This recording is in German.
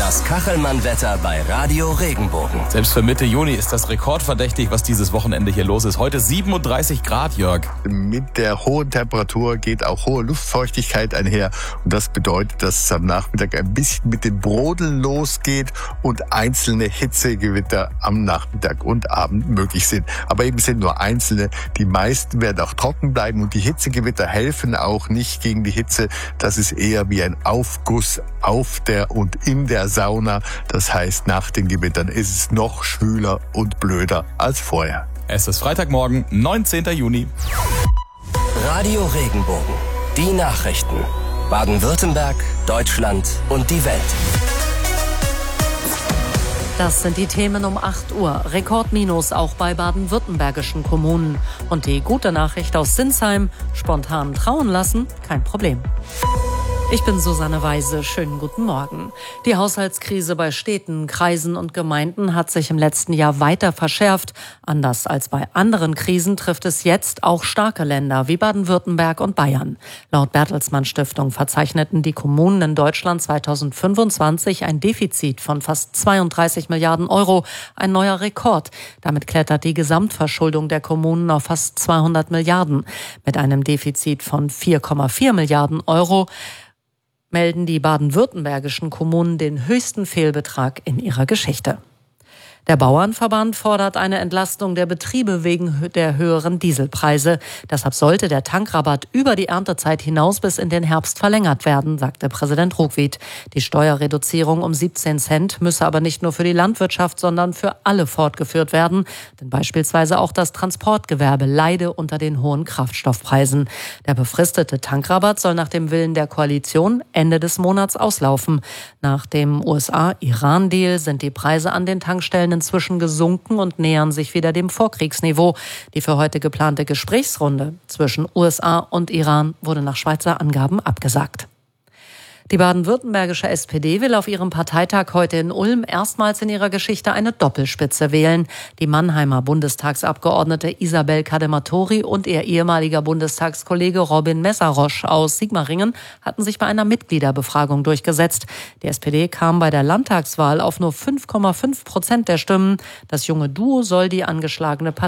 Das Kachelmann-Wetter bei Radio Regenbogen. Selbst für Mitte Juni ist das rekordverdächtig, was dieses Wochenende hier los ist. Heute 37 Grad, Jörg. Mit der hohen Temperatur geht auch hohe Luftfeuchtigkeit einher. Und das bedeutet, dass es am Nachmittag ein bisschen mit dem Brodeln losgeht und einzelne Hitzegewitter am Nachmittag und Abend möglich sind. Aber eben sind nur einzelne. Die meisten werden auch trocken bleiben und die Hitzegewitter helfen auch nicht gegen die Hitze. Das ist eher wie ein Aufguss auf der und in der Sauna. Das heißt, nach den Gewittern ist es noch schwüler und blöder als vorher. Es ist Freitagmorgen, 19. Juni. Radio Regenbogen. Die Nachrichten. Baden-Württemberg, Deutschland und die Welt. Das sind die Themen um 8 Uhr. Rekordminus auch bei baden-württembergischen Kommunen. Und die gute Nachricht aus Sinsheim: spontan trauen lassen, kein Problem. Ich bin Susanne Weise. Schönen guten Morgen. Die Haushaltskrise bei Städten, Kreisen und Gemeinden hat sich im letzten Jahr weiter verschärft. Anders als bei anderen Krisen trifft es jetzt auch starke Länder wie Baden-Württemberg und Bayern. Laut Bertelsmann Stiftung verzeichneten die Kommunen in Deutschland 2025 ein Defizit von fast 32 Milliarden Euro. Ein neuer Rekord. Damit klettert die Gesamtverschuldung der Kommunen auf fast 200 Milliarden. Mit einem Defizit von 4,4 Milliarden Euro melden die baden-württembergischen Kommunen den höchsten Fehlbetrag in ihrer Geschichte. Der Bauernverband fordert eine Entlastung der Betriebe wegen der höheren Dieselpreise. Deshalb sollte der Tankrabatt über die Erntezeit hinaus bis in den Herbst verlängert werden, sagte Präsident Ruckwied. Die Steuerreduzierung um 17 Cent müsse aber nicht nur für die Landwirtschaft, sondern für alle fortgeführt werden. Denn beispielsweise auch das Transportgewerbe leide unter den hohen Kraftstoffpreisen. Der befristete Tankrabatt soll nach dem Willen der Koalition Ende des Monats auslaufen. Nach dem USA-Iran-Deal sind die Preise an den Tankstellen inzwischen gesunken und nähern sich wieder dem Vorkriegsniveau. Die für heute geplante Gesprächsrunde zwischen USA und Iran wurde nach Schweizer Angaben abgesagt. Die baden-württembergische SPD will auf ihrem Parteitag heute in Ulm erstmals in ihrer Geschichte eine Doppelspitze wählen. Die Mannheimer Bundestagsabgeordnete Isabel Kadematori und ihr ehemaliger Bundestagskollege Robin Messerosch aus Sigmaringen hatten sich bei einer Mitgliederbefragung durchgesetzt. Die SPD kam bei der Landtagswahl auf nur 5,5% der Stimmen. Das junge Duo soll die angeschlagene Partei